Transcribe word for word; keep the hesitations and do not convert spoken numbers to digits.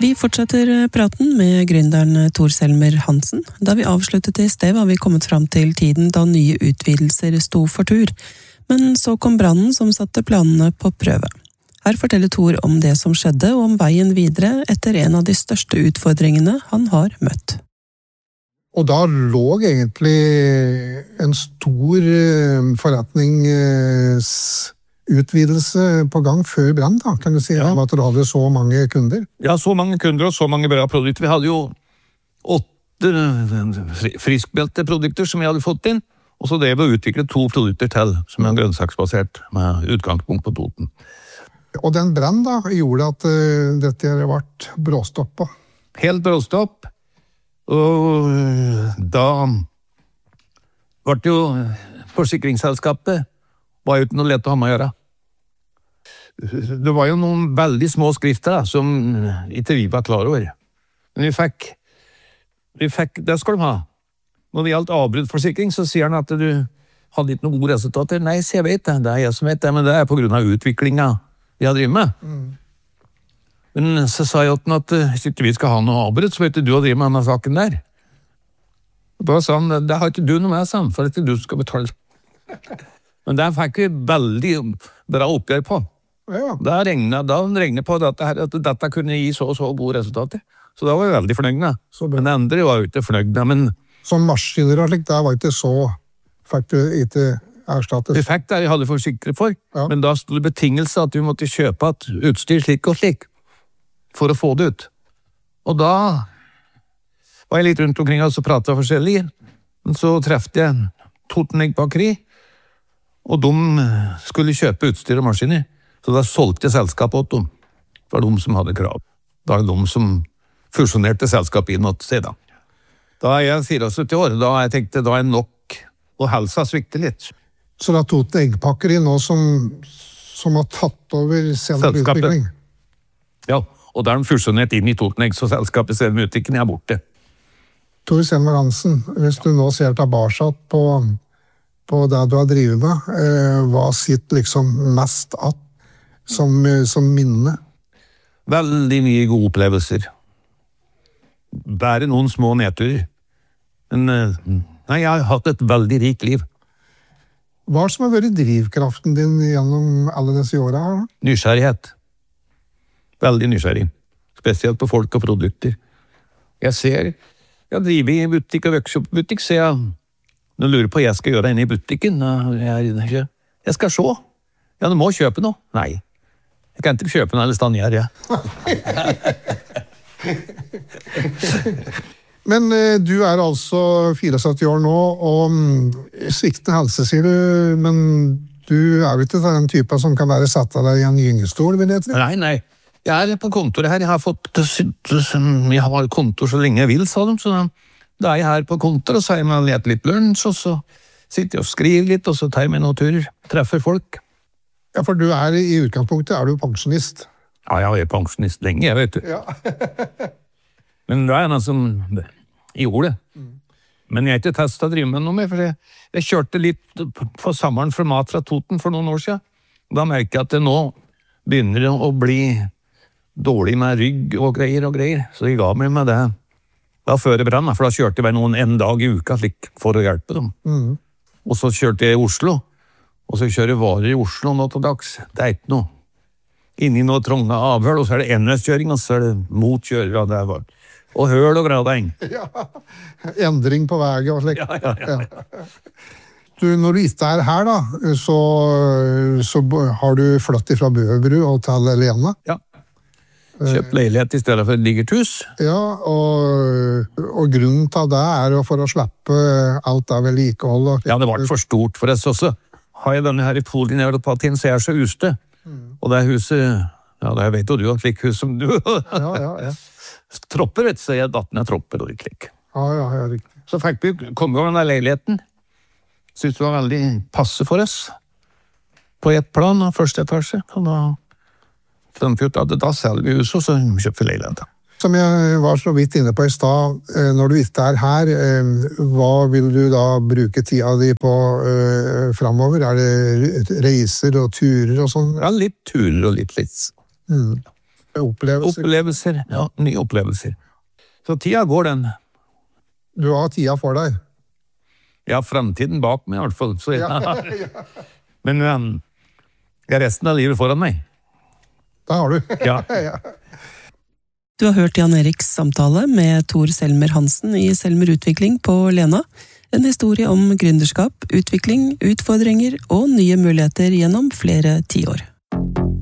Vi fortsetter praten med gründeren Tor Selmer Hansen. Da vi avsluttet i sted var vi kommet fram til tiden da nye utvidelser sto for tur. Men så kom brannen som satte planene på prøve. Her forteller Tor om det som skjedde og om veien videre etter en av de største utfordringene han har møtt. Og da lå egentlig en stor forretningsutvidelse på gang før brann, da, kan du si, ja. At du hadde så mange kunder? Ja, så mange kunder og så mange bra produkter. Vi hadde jo åtte friskbelte produkter som vi hadde fått inn, og så drev vi å utvikle to produkter til, som er grønnsaksbasert, med utgangspunkt på Toten. Og den brann da gjorde at uh, dette ble bråstoppet? Helt bråstopp. Og da var det jo forsikringsselskapet var jo ikke noe lett å ha med å gjøre. Det var jo noen veldig små skrifter da, som ikke vi var klar over. Men vi fikk, vi fikk, det skal de ha. Når det gjaldt avbruddforsikring, så sier han at du hadde ikke noen gode resultater. Nei, så jeg vet det, det er jeg som vet det, men det er på grunn av utviklingen vi har drivet med. Mm. Men så sa jeg til han at hvis ikke vi skal ha noe avbrudd, så vet du å drive med denne saken der. Og da sa han, det har ikke du noe med sammen, for det er ikke du som skal betale. Men det fikk vi veldig bra oppgjør på. Ja. Da regnet, da regnet på at, at dette kunne gi så og så gode resultater. Så da var vi veldig fornøyd med. Men det andre var jo ikke fornøyd med. Men som maskiner og slik, der var ikke så, fikk du ikke erstattet? Vi fikk det jeg hadde forsikret for, ja. Men da stod det betingelse at vi måtte kjøpe et utstyr slik og slik, for å få det ut. Og da var jeg litt rundt omkring og så pratet jeg forskjellig. Men så trefte jeg Toten Egg Bakeri, og de skulle kjøpe utstyr og maskiner. Så da solgte selskapet åt dem. Det var de som hadde krav. Det var de som fusjonerte selskapet inn mot seg da. Da er jeg sytti år, da jeg tenkte da er nok, og helsa svikte litt. Så da Toten Egg Bakeri nå som, som har tatt over selskapet? Ja, og da er de fusjonert inn i Toten Egg, så selskapet Selmerutviklingen er borte. Tor Selmer Hansen, hvis du nå ser tilbake på, på det du har drivet med, eh, hva sitter liksom mest att som, som minne? Veldig mye gode opplevelser. Bare noen små nedturer. Men nei, jeg har hatt et veldig rikt liv. Hva er det som har vært drivkraften din gjennom alle disse årene her? Nysgjerrighet. Veldig nysgjerrig. Spesielt på folk og produkter. Jeg ser, jeg driver i butikk og vokser opp i butikk, så jeg, nå lurer på hva jeg skal gjøre inne i butikken. Jeg, jeg skal se. Ja, du må kjøpe noe. Nei. Jeg kan ikke kjøpe noe eller stand her, ja. Men eh, du er altså syttifire år nå, og mm, sviktende helse, sier du, men du er jo ikke den typen som kan være satt av deg i en gyngestol, vil jeg tro? Nei, nei. Jeg er på kontoret her. Jeg har fått, jeg har kontor så lenge jeg vil, sa de, så da er jeg her på kontor, og så har jeg med lett litt lunsj, og så sitter jeg og skriver litt, og så tar jeg med noen turer, treffer folk. Ja, for du er i utgangspunktet, er du pensjonist? Ja, jeg er pensjonist lenge, jeg vet du. Ja. Men det er en som gjorde det. Mm. Men jeg har ikke testet å drive med noe mer, for jeg, jeg kjørte litt på sommeren for mat fra Toten for noen år siden. Da merker jeg at det nå begynner å bli dårlig med rygg og greier og greier, så jeg ga meg med det. Da før jeg brann, for da kjørte jeg bare noen en dag i uka slik, for å hjelpe dem. Mm. Og så kjørte jeg i Oslo, og så kjører jeg varer i Oslo nå til dags. Det er ikke noe. Inni noe trånge avhør, og så er det enveiskjøring, og så er det motkjører, og det var og høl og gradeng. Ja, endring på veien og slik. Ja, ja, ja. ja. Du, når du ikke er her da, så, så har du flyttet fra Bøbru og til Lena. Ja. Kjøpt leilighet i stedet for et digert hus. Ja, og, og grunnen til det er for å slippe alt av vedlikehold. Ja, det var for stort for oss også. Har jeg denne her i Polien jeg har på tiden, så er jeg så uste. Mm. Og det er huset, ja, det vet jo du, et slik hus som du. ja, ja, ja. Tropper, vet du, så jeg datten er tropper og litt slik. Ja, ja, ja, riktig. Så fikk vi komme over den leiligheten. Synes det var veldig passe for oss. På ett plan, første etasje. Og da fant vi ut at da selger vi huset, og så kjøpte vi leiligheten. Som jeg var så vidt inne på i stad, når du ikke er her, hva vil du da bruke tida di på uh, fremover? Er det reiser og turer og sånn? Ja, litt turer og litt litt. Mm. Opplevelser. Opplevelser, ja, nye opplevelser. Så tida går den. Du har tida for deg. Ja, fremtiden bak meg i hvert fall. Så, ja. Men um, jeg har resten av livet foran meg. Det har du. Ja. Du har hørt Jan Eriks samtale med Tor Selmer Hansen i Selmer Utvikling på Lena. En historie om gründerskap, utvikling, utfordringer og nye muligheter gjennom flere tiår.